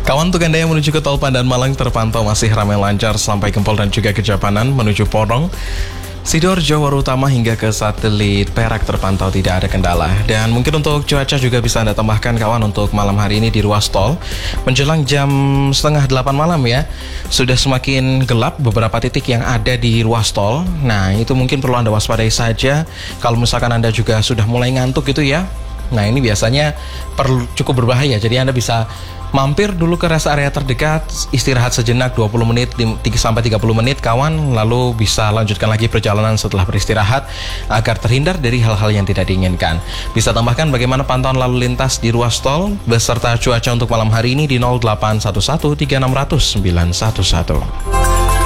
Kawan, untuk Anda yang menuju ke Tol Pandan Malang terpantau masih ramai lancar sampai Gempol dan juga Kejapanan menuju Porong, Sidoarjo, Utama hingga ke Satelit Perak terpantau tidak ada kendala. Dan mungkin untuk cuaca juga bisa Anda tambahkan kawan untuk malam hari ini di ruas tol. Menjelang jam setengah 8 malam ya, sudah semakin gelap beberapa titik yang ada di ruas tol. Nah, itu mungkin perlu Anda waspadai saja. Kalau misalkan Anda juga sudah mulai ngantuk gitu ya, nah ini biasanya cukup berbahaya. Jadi Anda bisa mampir dulu ke rest area terdekat, istirahat sejenak 20 menit sampai 30 menit kawan, lalu bisa lanjutkan lagi perjalanan setelah beristirahat agar terhindar dari hal-hal yang tidak diinginkan. Bisa tambahkan bagaimana pantauan lalu lintas di ruas tol beserta cuaca untuk malam hari ini di 0811 3600 911.